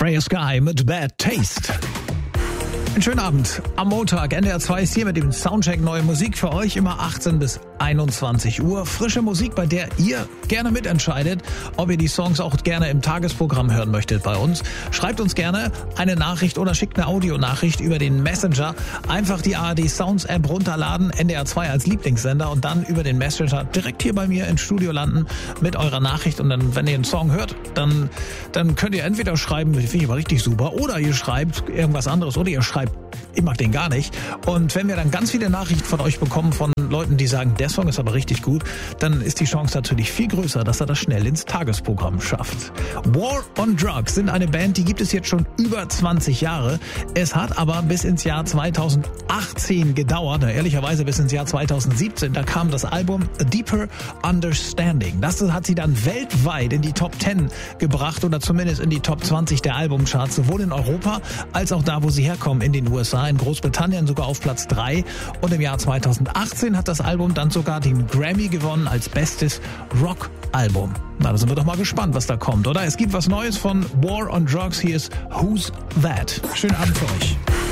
Freya Sky mit Bad Taste. Einen schönen Abend. Am Montag, NDR 2 ist hier mit dem Soundcheck neue Musik für euch, immer 18 bis 21 Uhr. Frische Musik, bei der ihr gerne mitentscheidet, ob ihr die Songs auch gerne im Tagesprogramm hören möchtet bei uns. Schreibt uns gerne eine Nachricht oder schickt eine Audionachricht über den Messenger. Einfach die ARD Sounds App runterladen, NDR 2 als Lieblingssender und dann über den Messenger direkt hier bei mir ins Studio landen mit eurer Nachricht. Und dann, wenn ihr einen Song hört, dann könnt ihr entweder schreiben, finde ich aber richtig super, oder ihr schreibt irgendwas anderes, oder ihr schreibt, ich mag den gar nicht. Und wenn wir dann ganz viele Nachrichten von euch bekommen, von Leuten, die sagen, der Song ist aber richtig gut, dann ist die Chance natürlich viel größer, dass er das schnell ins Tagesprogramm schafft. War on Drugs sind eine Band, die gibt es jetzt schon über 20 Jahre. Es hat aber bis ins Jahr 2018 gedauert, ehrlicherweise bis ins Jahr 2017. Da kam das Album A Deeper Understanding. Das hat sie dann weltweit in die Top 10 gebracht oder zumindest in die Top 20 der Albumcharts, sowohl in Europa als auch da, wo sie herkommen, in den USA, in Großbritannien sogar auf Platz 3. Und im Jahr 2018 hat das Album dann sogar den Grammy gewonnen als bestes Rock-Album. Na, da sind wir doch mal gespannt, was da kommt, oder? Es gibt was Neues von War on Drugs. Hier ist Who's That? Schönen Abend für euch.